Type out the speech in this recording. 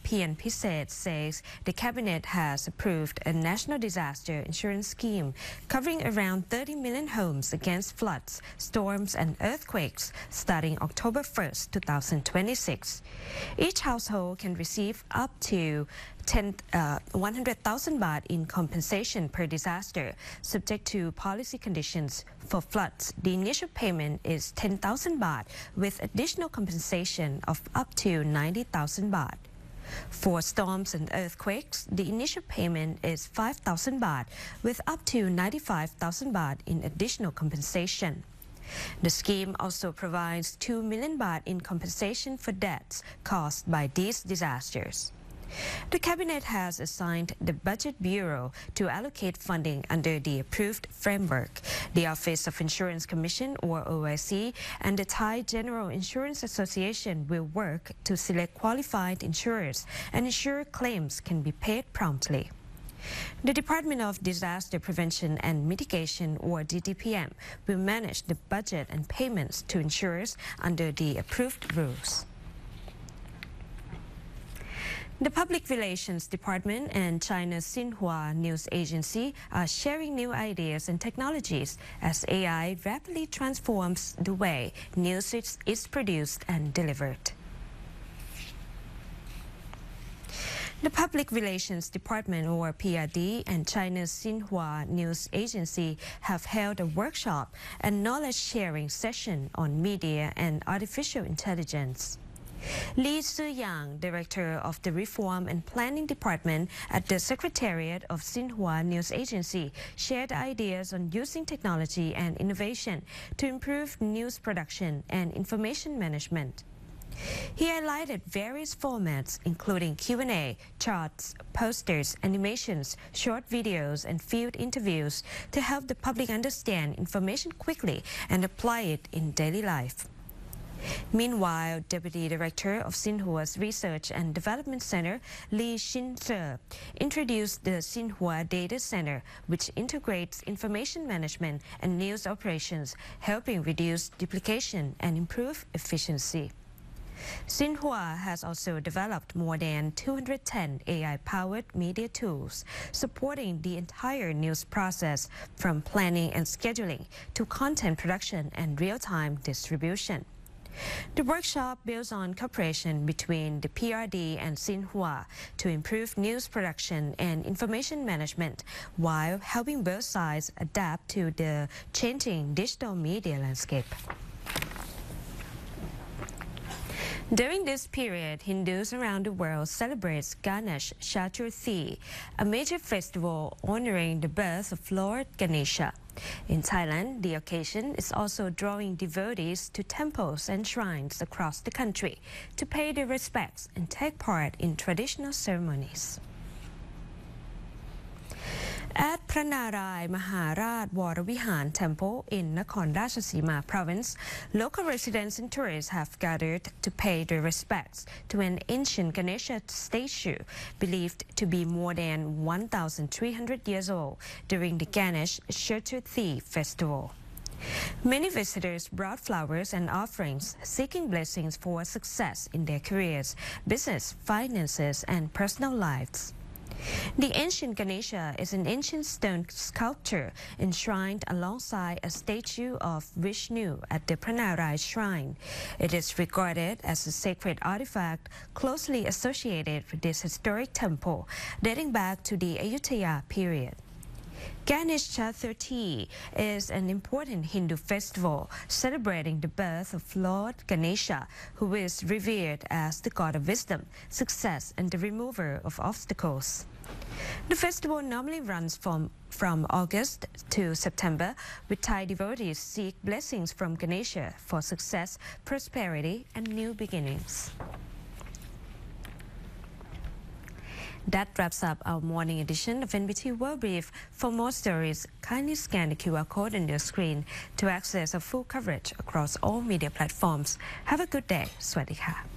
Pian Piset says the cabinet has approved a national disaster insurance scheme covering around 30 million homes against floods, storms and earthquakes starting October 1st, 2026. Each household can receive up to 100,000 baht in compensation per disaster, subject to policy conditions. For floods, the initial payment is 10,000 baht with additional compensation of up to 90,000 baht. For storms and earthquakes, the initial payment is 5,000 baht with up to 95,000 baht in additional compensation. The scheme also provides 2 million baht in compensation for deaths caused by these disasters. The cabinet has assigned the Budget Bureau to allocate funding under the approved framework. The Office of Insurance Commission, or OIC, and the Thai General Insurance Association will work to select qualified insurers and ensure claims can be paid promptly. The Department of Disaster Prevention and Mitigation, or DDPM, will manage the budget and payments to insurers under the approved rules. The Public Relations Department and China's Xinhua News Agency are sharing new ideas and technologies as AI rapidly transforms the way news is produced and delivered. The Public Relations Department, or PRD, and China's Xinhua News Agency have held a workshop and knowledge-sharing session on media and artificial intelligence. Li Siyang, Director of the Reform and Planning Department at the Secretariat of Xinhua News Agency, shared ideas on using technology and innovation to improve news production and information management. He highlighted various formats including Q&A, charts, posters, animations, short videos and field interviews to help the public understand information quickly and apply it in daily life. Meanwhile, Deputy Director of Xinhua's Research and Development Center, Li Xinze, introduced the Xinhua Data Center, which integrates information management and news operations, helping reduce duplication and improve efficiency. Xinhua has also developed more than 210 AI-powered media tools, supporting the entire news process from planning and scheduling to content production and real-time distribution. The workshop builds on cooperation between the PRD and Xinhua to improve news production and information management while helping both sides adapt to the changing digital media landscape. During this period, Hindus around the world celebrate Ganesh Chaturthi, a major festival honoring the birth of Lord Ganesha. In Thailand, the occasion is also drawing devotees to temples and shrines across the country to pay their respects and take part in traditional ceremonies. At Pranarai Maharaj Varavihan Temple in Nakhon Ratchasima Province, local residents and tourists have gathered to pay their respects to an ancient Ganesha statue believed to be more than 1,300 years old during the Ganesh Chaturthi festival. Many visitors brought flowers and offerings, seeking blessings for success in their careers, business, finances, and personal lives. The ancient Ganesha is an ancient stone sculpture enshrined alongside a statue of Vishnu at the Pranarai Shrine. It is regarded as a sacred artifact closely associated with this historic temple, dating back to the Ayutthaya period. Ganesh Chaturthi is an important Hindu festival celebrating the birth of Lord Ganesha, who is revered as the god of wisdom, success, and the remover of obstacles. The festival normally runs from August to September, with Thai devotees seek blessings from Ganesha for success, prosperity, and new beginnings. That wraps up our morning edition of NBT World Brief. For more stories, kindly scan the QR code on your screen to access our full coverage across all media platforms. Have a good day. Swadee ka.